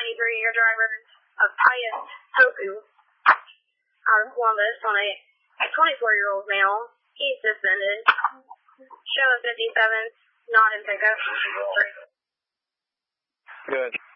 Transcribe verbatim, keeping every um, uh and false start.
ninety-three-year driver of Pius Hoku out of Columbus on a twenty-four-year-old male. He's suspended. Show of fifty-seven, not in pickup. Good.